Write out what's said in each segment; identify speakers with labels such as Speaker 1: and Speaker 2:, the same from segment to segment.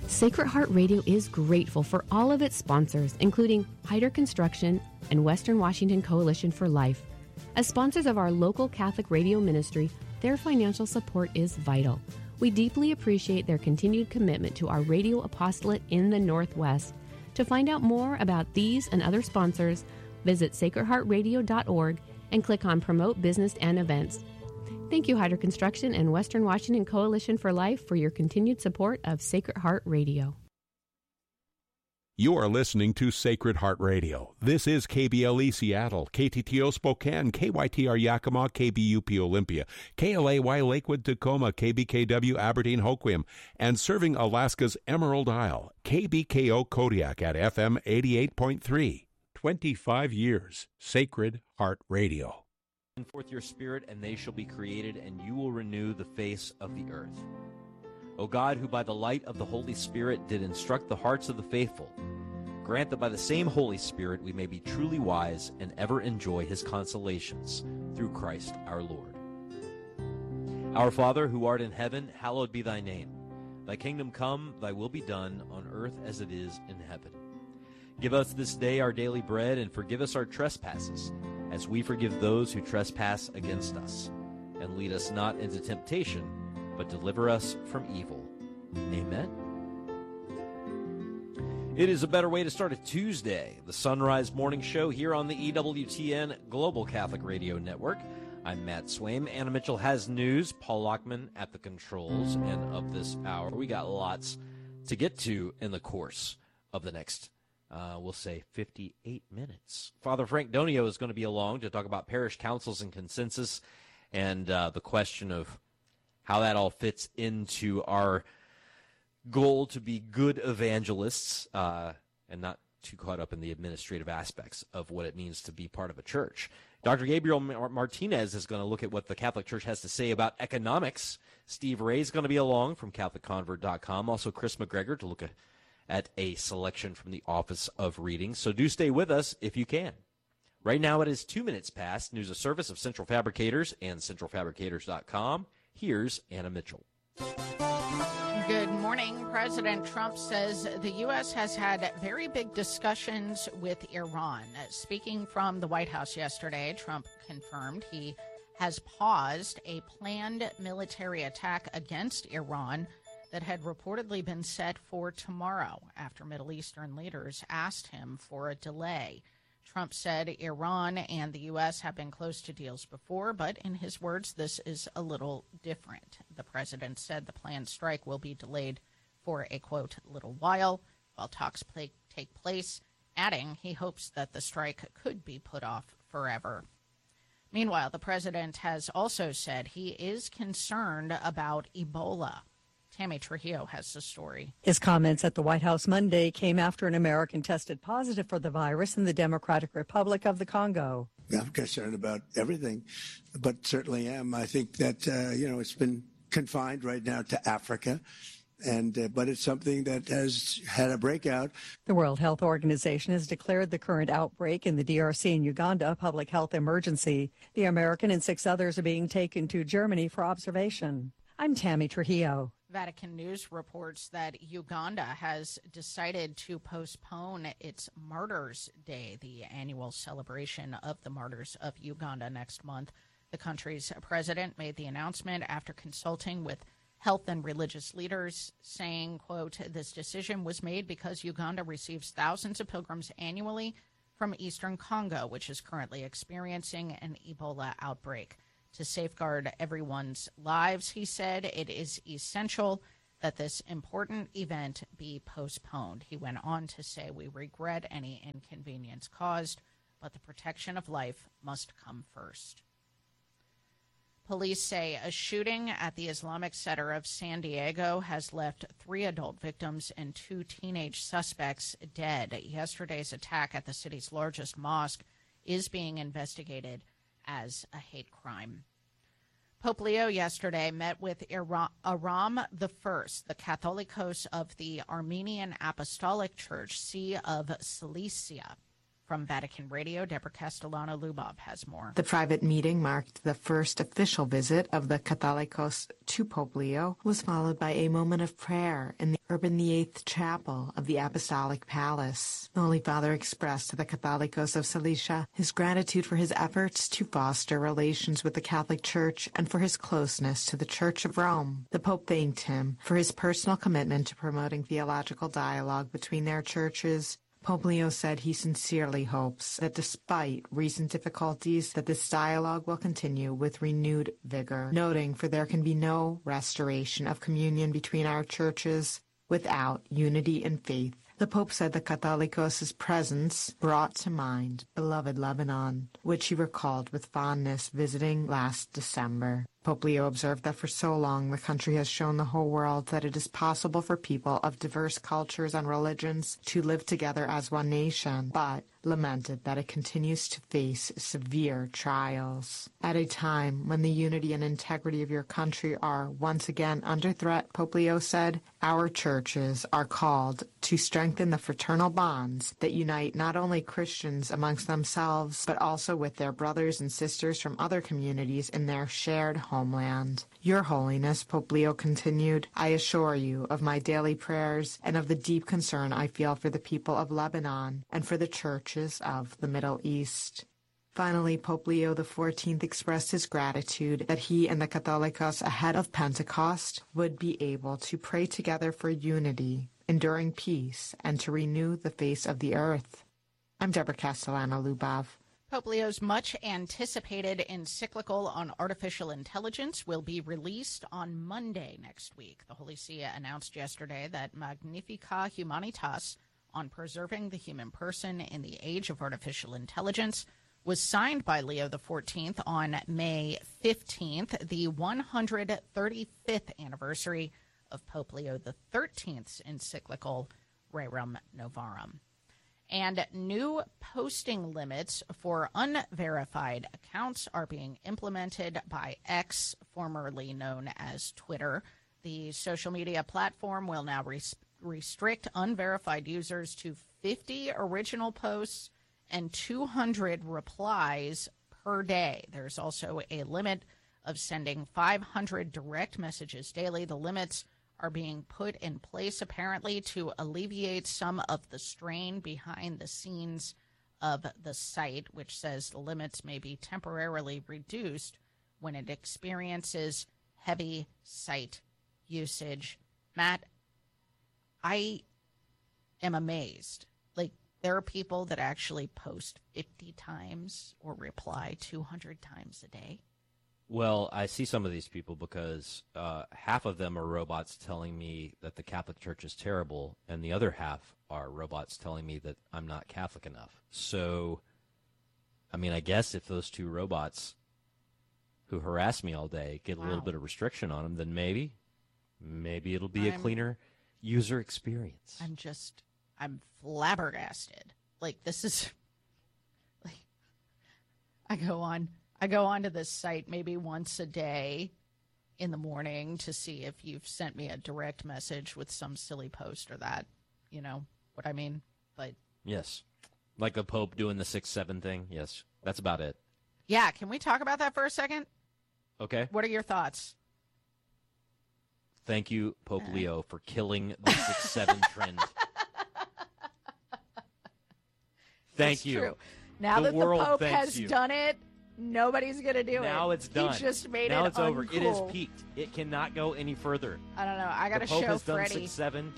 Speaker 1: Sacred Heart Radio is grateful for all of its sponsors, including Hyder Construction and Western Washington Coalition for Life. As sponsors of our local Catholic radio ministry, their financial support is vital. We deeply appreciate their continued commitment to our radio apostolate in the Northwest. To find out more about these and other sponsors, visit sacredheartradio.org and click on Promote Business and Events. Thank you, Hyder Construction and Western Washington Coalition for Life, for your continued support of Sacred Heart Radio.
Speaker 2: You are listening to Sacred Heart Radio. This is KBLE Seattle, KTTO Spokane, KYTR Yakima, KBUP Olympia, KLAY Lakewood Tacoma, KBKW Aberdeen Hoquiam, and serving Alaska's Emerald Isle, KBKO Kodiak at FM 88.3. 25 years, Sacred Heart Radio.
Speaker 3: Send forth your spirit, and they shall be created, and you will renew the face of the earth. O God, who by the light of the Holy Spirit did instruct the hearts of the faithful, grant that by the same Holy Spirit we may be truly wise and ever enjoy his consolations through Christ our Lord. Our Father, who art in heaven, hallowed be thy name. Thy kingdom come, thy will be done, on earth as it is in heaven. Give us this day our daily bread, and forgive us our trespasses, as we forgive those who trespass against us. And lead us not into temptation, but deliver us from evil. Amen. It is a better way to start a Tuesday, the Sunrise Morning Show here on the EWTN Global Catholic Radio Network. I'm Matt Swaim. Anna Mitchell has news. Paul Lockman at the controls. And of this hour, we got lots to get to in the course of the next we'll say 58 minutes. Father Frank Donio is going to be along to talk about parish councils and consensus and the question of how that all fits into our goal to be good evangelists and not too caught up in the administrative aspects of what it means to be part of a church. Dr. Gabriel Martinez is going to look at what the Catholic Church has to say about economics. Steve Ray is going to be along from CatholicConvert.com. Also Chris McGregor to look at a selection from the Office of Reading. So do stay with us if you can. Right now it is 2 minutes past. News of service of Central Fabricators and CentralFabricators.com. Here's Anna Mitchell.
Speaker 4: Good morning. President Trump says the U.S. has had very big discussions with Iran. Speaking from the White House yesterday, Trump confirmed he has paused a planned military attack against Iran that had reportedly been set for tomorrow after Middle Eastern leaders asked him for a delay. Trump said Iran and the U.S. have been close to deals before, but in his words, this is a little different. The president said the planned strike will be delayed for a, quote, little while talks take place, adding he hopes that the strike could be put off forever. Meanwhile, the president has also said he is concerned about Ebola. Tammy Trujillo has the story.
Speaker 5: His comments at the White House Monday came after an American tested positive for the virus in the Democratic Republic of the Congo.
Speaker 6: I'm concerned about everything, but certainly am. I think that, it's been confined right now to Africa, but it's something that has had a breakout.
Speaker 5: The World Health Organization has declared the current outbreak in the DRC and Uganda a public health emergency. The American and 6 others are being taken to Germany for observation. I'm Tammy Trujillo.
Speaker 4: Vatican News reports that Uganda has decided to postpone its Martyrs' Day, the annual celebration of the martyrs of Uganda, next month. The country's president made the announcement after consulting with health and religious leaders, saying, quote, this decision was made because Uganda receives thousands of pilgrims annually from eastern Congo, which is currently experiencing an Ebola outbreak. To safeguard everyone's lives, he said, it is essential that this important event be postponed. He went on to say, we regret any inconvenience caused, but the protection of life must come first. Police say a shooting at the Islamic Center of San Diego has left 3 adult victims and 2 teenage suspects dead. Yesterday's attack at the city's largest mosque is being investigated as a hate crime. Pope Leo yesterday met with Aram I, the Catholicos of the Armenian Apostolic Church, See of Cilicia. From Vatican Radio, Deborah Castellano-Lubov has more.
Speaker 7: The private meeting marked the first official visit of the Catholicos to Pope Leo, was followed by a moment of prayer in the Urban VIII Chapel of the Apostolic Palace. The Holy Father expressed to the Catholicos of Cilicia his gratitude for his efforts to foster relations with the Catholic Church and for his closeness to the Church of Rome. The Pope thanked him for his personal commitment to promoting theological dialogue between their churches. Pope Leo said he sincerely hopes that despite recent difficulties, that this dialogue will continue with renewed vigor, noting for there can be no restoration of communion between our churches without unity in faith. The Pope said the Catholicos' presence brought to mind beloved Lebanon, which he recalled with fondness visiting last December. Pope Leo observed that for so long the country has shown the whole world that it is possible for people of diverse cultures and religions to live together as one nation, but lamented that it continues to face severe trials. At a time when the unity and integrity of your country are once again under threat, Pope Leo said, our churches are called to strengthen the fraternal bonds that unite not only Christians amongst themselves, but also with their brothers and sisters from other communities in their shared homeland. Your Holiness, Pope Leo continued, I assure you of my daily prayers and of the deep concern I feel for the people of Lebanon and for the churches of the Middle East. Finally, Pope Leo XIV expressed his gratitude that he and the Catholicos ahead of Pentecost would be able to pray together for unity, enduring peace, and to renew the face of the earth. I'm Deborah Castellano-Lubov.
Speaker 4: Pope Leo's much-anticipated encyclical on artificial intelligence will be released on Monday next week. The Holy See announced yesterday that Magnificat Humanitas on preserving the human person in the age of artificial intelligence was signed by Leo XIV on May 15th, the 135th anniversary of Pope Leo XIII's encyclical Rerum Novarum. And new posting limits for unverified accounts are being implemented by X, formerly known as Twitter. The social media platform will now restrict unverified users to 50 original posts and 200 replies per day. There's also a limit of sending 500 direct messages daily. The limits are being put in place apparently to alleviate some of the strain behind the scenes of the site, which says the limits may be temporarily reduced when it experiences heavy site usage. Matt, I am amazed. Like, there are people that actually post 50 times or reply 200 times a day.
Speaker 3: Well, I see some of these people because half of them are robots telling me that the Catholic Church is terrible, and the other half are robots telling me that I'm not Catholic enough. So, I mean, I guess if those two robots who harass me all day get a little bit of restriction on them, then maybe it'll be a cleaner user experience.
Speaker 4: I'm flabbergasted. Like, this is, like, I go onto this site maybe once a day in the morning to see if you've sent me a direct message with some silly post or that. You know what I mean? But
Speaker 3: yes. Like the Pope doing the 6-7 thing. Yes. That's about it.
Speaker 4: Yeah. Can we talk about that for a second?
Speaker 3: Okay.
Speaker 4: What are your thoughts?
Speaker 3: Thank you, Pope Leo, for killing the 6-7 trend. Thank you.
Speaker 4: True. Now that the Pope has done it, nobody's going to do it.
Speaker 3: Now it's done.
Speaker 4: He just made
Speaker 3: now
Speaker 4: it
Speaker 3: it's over.
Speaker 4: uncool.
Speaker 3: It has peaked. It cannot go any further.
Speaker 4: I don't know. I got to show
Speaker 3: Pope has
Speaker 4: Freddie.
Speaker 3: done 6-7.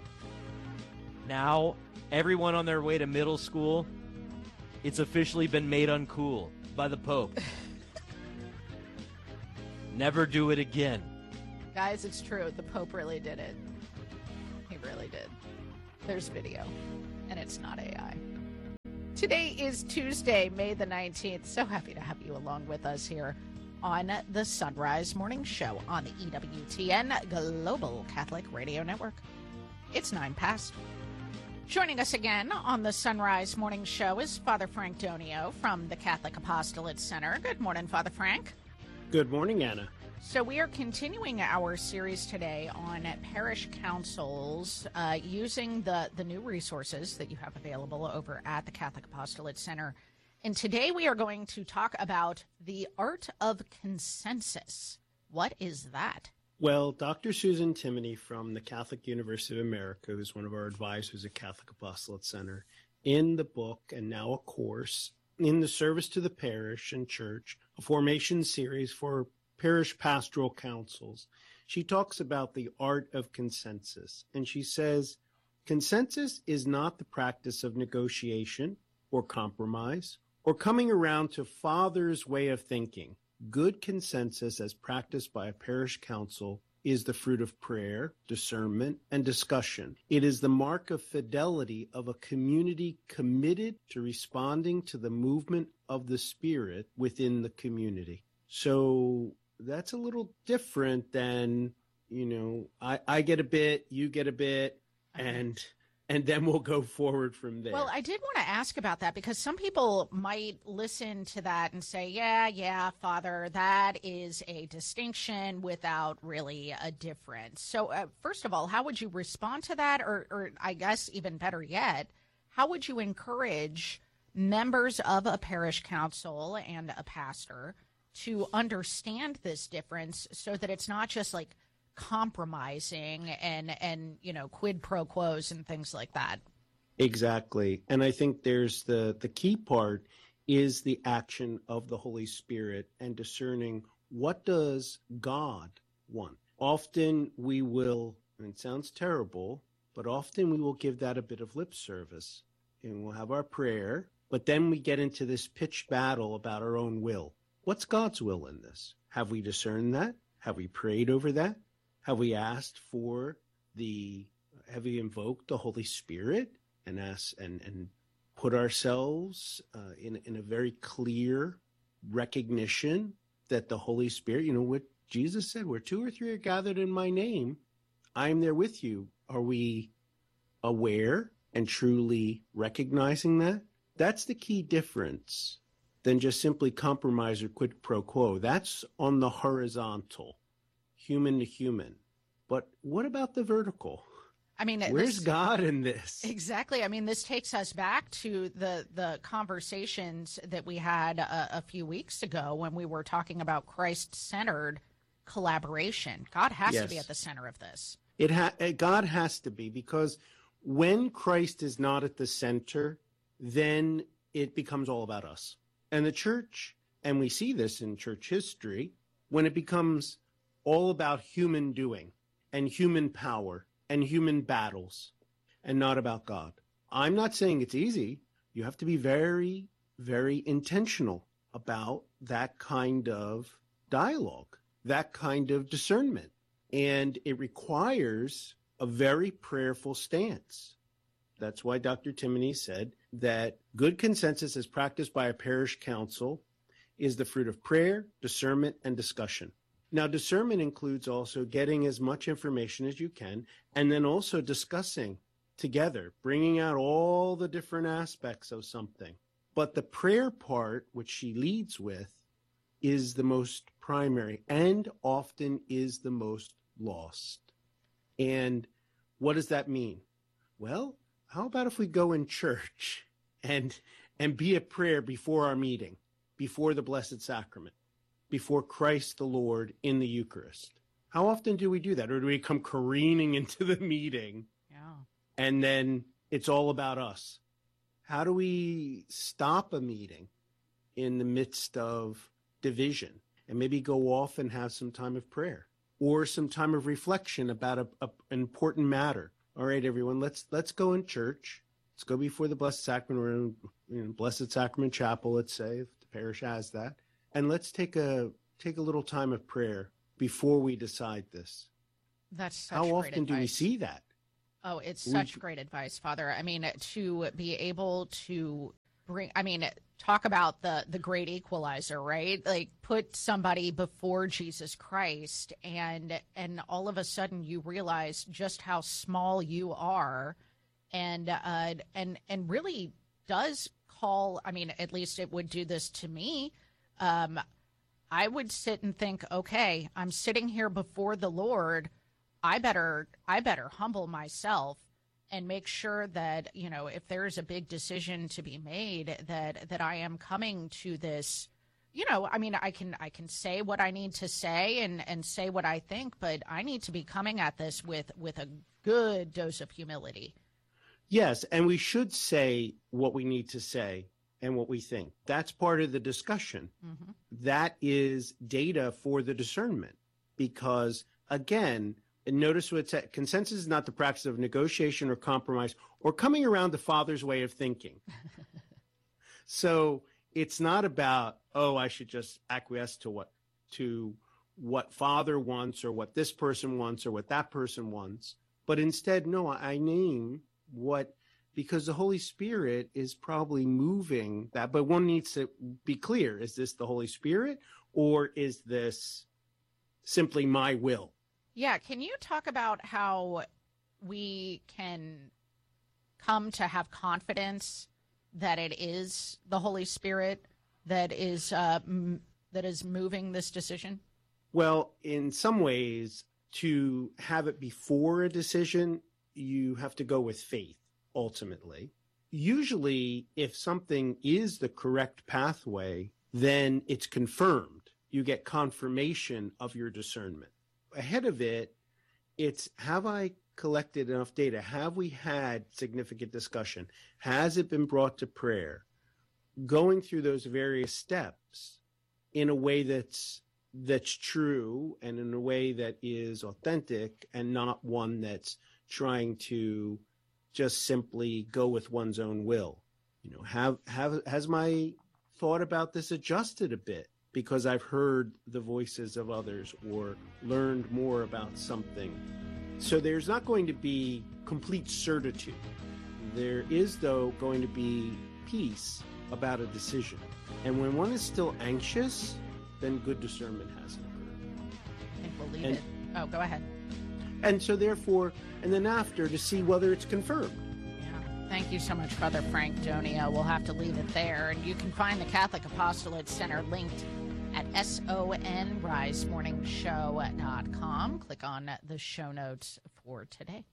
Speaker 3: Now, everyone on their way to middle school, it's officially been made uncool by the Pope. Never do it again.
Speaker 4: Guys, it's true. The Pope really did it. He really did. There's video, and it's not AI. Today is Tuesday, May the 19th. So happy to have you along with us here on the Sunrise Morning Show on the EWTN Global Catholic Radio Network. It's 9 past. Joining us again on the Sunrise Morning Show is Father Frank Donio from the Catholic Apostolate Center. Good morning, Father Frank.
Speaker 8: Good morning, Anna.
Speaker 4: So we are continuing our series today on parish councils using the new resources that you have available over at the Catholic Apostolate Center. And today we are going to talk about the art of consensus. What is that?
Speaker 8: Well, Dr. Susan Timoney from the Catholic University of America, who's one of our advisors at Catholic Apostolate Center, in the book and now a course in the Service to the Parish and Church, a formation series for parish pastoral councils, she talks about the art of consensus. And she says, consensus is not the practice of negotiation or compromise or coming around to Father's way of thinking. Good consensus as practiced by a parish council is the fruit of prayer, discernment, and discussion. It is the mark of fidelity of a community committed to responding to the movement of the Spirit within the community. So that's a little different than, I get a bit, you get a bit, and then we'll go forward from there.
Speaker 4: Well, I did want to ask about that because some people might listen to that and say, yeah, Father, that is a distinction without really a difference. So first of all, how would you respond to that? Or I guess even better yet, how would you encourage members of a parish council and a pastor to understand this difference so that it's not just like compromising and quid pro quos and things like that?
Speaker 8: Exactly. And I think there's the key part is the action of the Holy Spirit and discerning what does God want. Often we will, and it sounds terrible, but often we will give that a bit of lip service and we'll have our prayer, but then we get into this pitched battle about our own will. What's God's will in this? Have we discerned that? Have we prayed over that? Have we asked for have we invoked the Holy Spirit and asked and put ourselves in a very clear recognition that the Holy Spirit, what Jesus said, where 2 or 3 are gathered in my name, I'm there with you. Are we aware and truly recognizing that? That's the key difference than just simply compromise or quid pro quo. That's on the horizontal, human to human. But what about the vertical?
Speaker 4: I mean,
Speaker 8: where's God in this?
Speaker 4: Exactly. I mean, this takes us back to the conversations that we had a few weeks ago when we were talking about Christ-centered collaboration. God has to be at the center of this.
Speaker 8: God has to be, because when Christ is not at the center, then it becomes all about us. And the church, and we see this in church history, when it becomes all about human doing and human power and human battles and not about God. I'm not saying it's easy. You have to be very, very intentional about that kind of dialogue, that kind of discernment. And it requires a very prayerful stance. That's why Dr. Timoney said that good consensus as practiced by a parish council is the fruit of prayer, discernment, and discussion. Now, discernment includes also getting as much information as you can, and then also discussing together, bringing out all the different aspects of something. But the prayer part, which she leads with, is the most primary and often is the most lost. And what does that mean? Well, how about if we go in church and be at prayer before our meeting, before the Blessed Sacrament, before Christ the Lord in the Eucharist? How often do we do that? Or do we come careening into the meeting and then it's all about us? How do we stop a meeting in the midst of division and maybe go off and have some time of prayer or some time of reflection about an important matter? All right, everyone, let's go in church. Let's go before the Blessed Sacrament, or in Blessed Sacrament Chapel, let's say, if the parish has that. And let's take a little time of prayer before we decide this.
Speaker 4: That's such
Speaker 8: How
Speaker 4: great
Speaker 8: often
Speaker 4: advice.
Speaker 8: do we see that?
Speaker 4: Oh, it's such great advice, Father. I mean, to be able to talk about the great equalizer, right? Like put somebody before Jesus Christ and all of a sudden you realize just how small you are and really does call, I mean, at least it would do this to me. I would sit and think, okay, I'm sitting here before the Lord. I better humble myself and make sure that, if there's a big decision to be made, that I am coming to this, I can say what I need to say and say what I think, but I need to be coming at this with a good dose of humility.
Speaker 8: Yes, and we should say what we need to say and what we think. That's part of the discussion. Mm-hmm. That is data for the discernment. Because, again, and notice what it said, consensus is not the practice of negotiation or compromise or coming around the Father's way of thinking. So it's not about, I should just acquiesce to what Father wants or what this person wants or what that person wants. But instead, no, I name because the Holy Spirit is probably moving that. But one needs to be clear. Is this the Holy Spirit or is this simply my will?
Speaker 4: Yeah. Can you talk about how we can come to have confidence that it is the Holy Spirit that is moving this decision?
Speaker 8: Well, in some ways, to have it before a decision, you have to go with faith, ultimately. Usually, if something is the correct pathway, then it's confirmed. You get confirmation of your discernment. Ahead of it, it's, have I collected enough data? Have we had significant discussion? Has it been brought to prayer? Going through those various steps in a way that's true and in a way that is authentic and not one that's trying to just simply go with one's own will. Has my thought about this adjusted a bit because I've heard the voices of others or learned more about something? So there's not going to be complete certitude. There is, though, going to be peace about a decision. And when one is still anxious, then good discernment hasn't occurred.
Speaker 4: I think we'll leave it. Oh, go ahead.
Speaker 8: And so therefore, and then after, to see whether it's confirmed.
Speaker 4: Yeah. Thank you so much, Father Frank Donia. We'll have to leave it there. And you can find the Catholic Apostolate Center linked at sonrisemorningshow.com. Click on the show notes for today.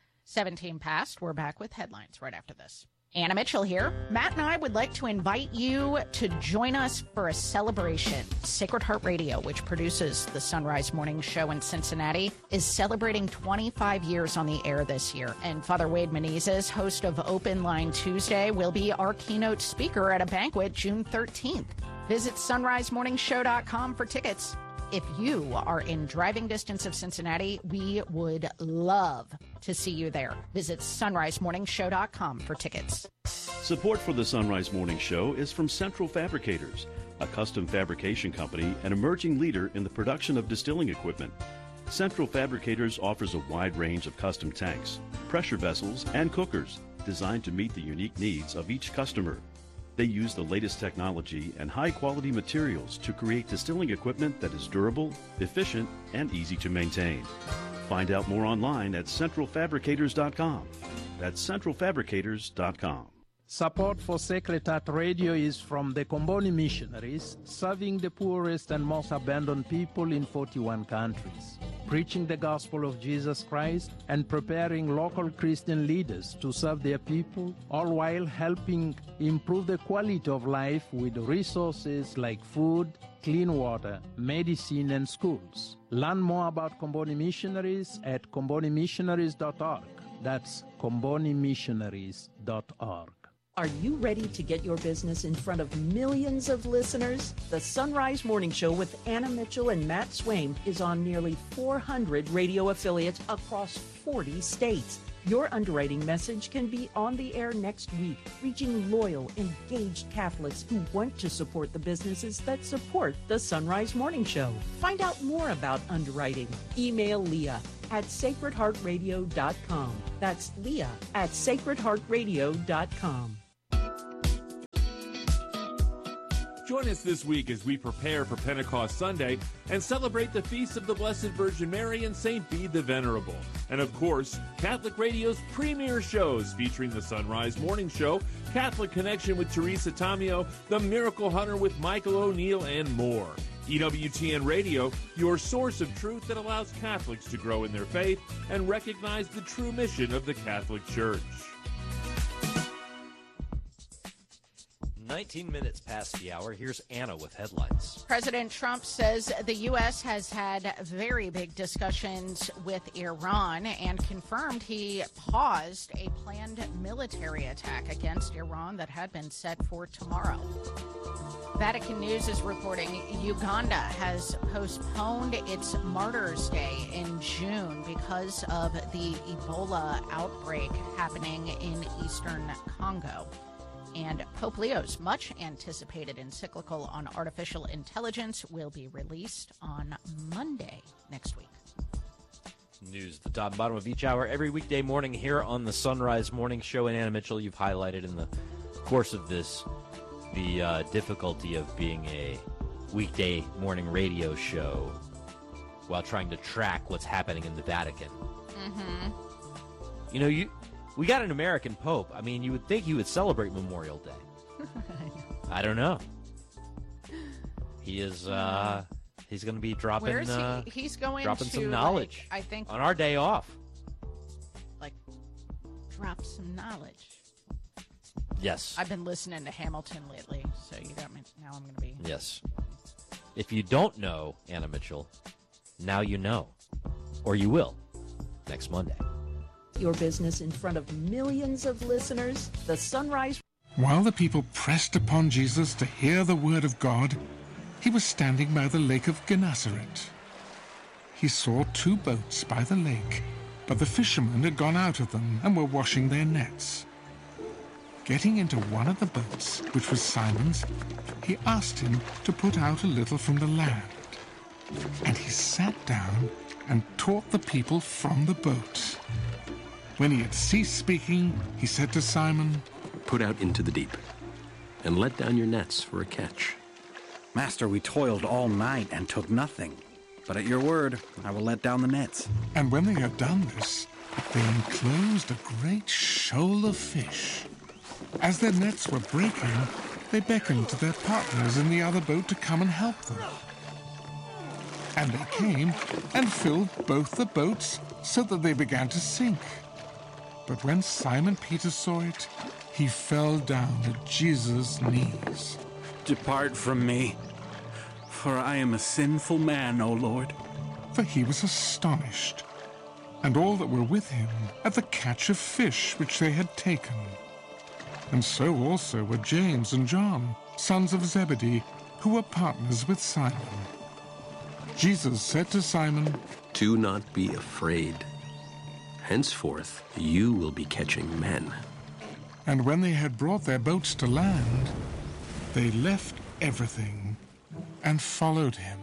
Speaker 4: 17 past. We're back with headlines right after this. Anna Mitchell here. Matt and I would like to invite you to join us for a celebration. Sacred Heart Radio, which produces the Sunrise Morning Show in Cincinnati, is celebrating 25 years on the air this year. And Father Wade Menezes, host of Open Line Tuesday, will be our keynote speaker at a banquet June 13th. Visit sonrisemorningshow.com for tickets. If you are in driving distance of Cincinnati, we would love to see you there. Visit sonrisemorningshow.com for tickets.
Speaker 9: Support for the Sunrise Morning Show is from Central Fabricators, a custom fabrication company and emerging leader in the production of distilling equipment. Central Fabricators offers a wide range of custom tanks, pressure vessels, and cookers designed to meet the unique needs of each customer. They use the latest technology and high-quality materials to create distilling equipment that is durable, efficient, and easy to maintain. Find out more online at centralfabricators.com. That's centralfabricators.com.
Speaker 10: Support for Sacred Heart Radio is from the Comboni Missionaries, serving the poorest and most abandoned people in 41 countries, preaching the gospel of Jesus Christ and preparing local Christian leaders to serve their people, all while helping improve the quality of life with resources like food, clean water, medicine, and schools. Learn more about Comboni Missionaries at combonimissionaries.org. That's combonimissionaries.org.
Speaker 11: Are you ready to get your business in front of millions of listeners? The Sunrise Morning Show with Anna Mitchell and Matt Swaim is on nearly 400 radio affiliates across 40 states. Your underwriting message can be on the air next week, reaching loyal, engaged Catholics who want to support the businesses that support the Sunrise Morning Show. Find out more about underwriting. Email Leah at sacredheartradio.com. That's Leah at sacredheartradio.com.
Speaker 12: Join us this week as we prepare for Pentecost Sunday and celebrate the feasts of the Blessed Virgin Mary and St. Bede the Venerable. And of course, Catholic Radio's premier shows featuring the Sunrise Morning Show, Catholic Connection with Teresa Tomeo, The Miracle Hunter with Michael O'Neill, and more. EWTN Radio, your source of truth that allows Catholics to grow in their faith and recognize the true mission of the Catholic Church.
Speaker 3: 19 minutes past the hour. Here's Anna with headlines.
Speaker 4: President Trump says the U.S. has had very big discussions with Iran and confirmed he paused a planned military attack against Iran that had been set for tomorrow. Vatican News is reporting Uganda has postponed its Martyrs' Day in June because of the Ebola outbreak happening in eastern Congo. And Pope Leo's much-anticipated encyclical on artificial intelligence will be released on Monday next week.
Speaker 3: News at the top and bottom of each hour every weekday morning here on the Sunrise Morning Show. And Anna Mitchell, you've highlighted in the course of this the difficulty of being a weekday morning radio show while trying to track what's happening in the Vatican.
Speaker 4: Mm-hmm.
Speaker 3: You know, we got an American Pope. I mean, you would think he would celebrate Memorial Day. I don't know. He is, he's going to be dropping,
Speaker 4: Where is he? He's going
Speaker 3: dropping
Speaker 4: to,
Speaker 3: some knowledge,
Speaker 4: I think,
Speaker 3: on our day off.
Speaker 4: Like, drop some knowledge.
Speaker 3: Yes.
Speaker 4: I've been listening to Hamilton lately, so you got me. Now I'm going to be.
Speaker 3: Yes. If you don't know, Anna Mitchell, now you know. Or you will next Monday.
Speaker 11: Your business in front of millions of listeners. The Sunrise.
Speaker 13: While the people pressed upon Jesus to hear the word of God, he was standing by the lake of Gennesaret. He saw 2 boats by the lake, but the fishermen had gone out of them and were washing their nets. Getting into one of the boats, which was Simon's, he asked him to put out a little from the land. And he sat down and taught the people from the boat. When he had ceased speaking, he said to Simon,
Speaker 14: "Put out into the deep, and let down your nets for a catch."
Speaker 15: "Master, we toiled all night and took nothing. But at your word, I will let down the nets."
Speaker 13: And when they had done this, they enclosed a great shoal of fish. As their nets were breaking, they beckoned to their partners in the other boat to come and help them. And they came and filled both the boats so that they began to sink. But when Simon Peter saw it, he fell down at Jesus' knees.
Speaker 15: "Depart from me, for I am a sinful man, O Lord."
Speaker 13: For he was astonished, and all that were with him, at the catch of fish which they had taken. And so also were James and John, sons of Zebedee, who were partners with Simon. Jesus said to Simon,
Speaker 14: "Do not be afraid. Henceforth you will be catching men."
Speaker 13: And when they had brought their boats to land, they left everything and followed him.